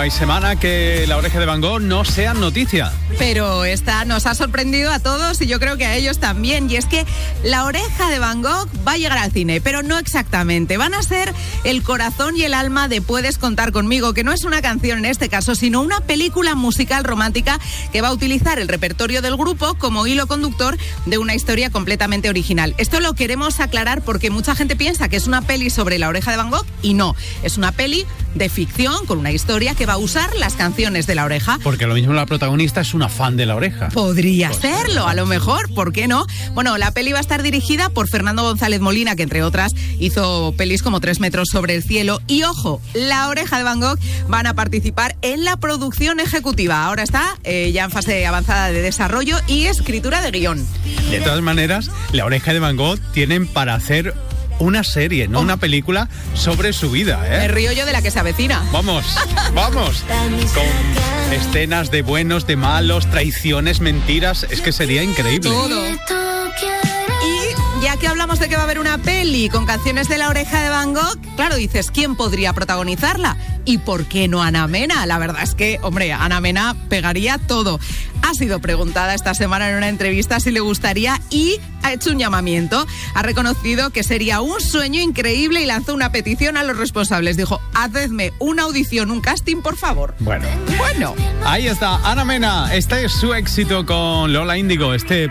hay semana que La Oreja de Van Gogh no sea noticia. Pero esta nos ha sorprendido a todos y yo creo que a ellos también. Y es que La Oreja de Van Gogh va a llegar al cine, pero no exactamente. Van a ser el corazón y el alma de Puedes contar conmigo, que no es una canción en este caso, sino una película musical romántica que va a utilizar el repertorio del grupo como hilo conductor de una historia completamente original. Esto lo queremos aclarar porque mucha gente piensa que es una peli sobre La Oreja de Van Gogh y no. Es una peli de ficción con una historia que va a usar las canciones de La Oreja. Porque lo mismo la protagonista es una fan de La Oreja. Podría serlo, a lo mejor, ¿por qué no? Bueno, la peli va a estar dirigida por Fernando González Molina, que entre otras hizo pelis como 3 metros sobre el cielo. Y ojo, La Oreja de Van Gogh van a participar en la producción ejecutiva. Ahora está ya en fase avanzada de desarrollo y escritura de guión. De todas maneras, La Oreja de Van Gogh tienen para hacer una serie, no una película sobre su vida, ¿eh? Me río yo de la que se avecina. Vamos. Con escenas de buenos, de malos, traiciones, mentiras. Es que sería increíble. Todo. Y ya que hablamos de que va a haber una peli con canciones de La Oreja de Van Gogh, claro, dices, ¿quién podría protagonizarla? ¿Y por qué no Ana Mena? La verdad es que, hombre, Ana Mena pegaría todo. Ha sido preguntada esta semana en una entrevista si le gustaría y ha hecho un llamamiento. Ha reconocido que sería un sueño increíble y lanzó una petición a los responsables. Dijo, hacedme una audición, un casting, por favor. Bueno. Ahí está, Ana Mena. Este es su éxito con Lola Índigo, este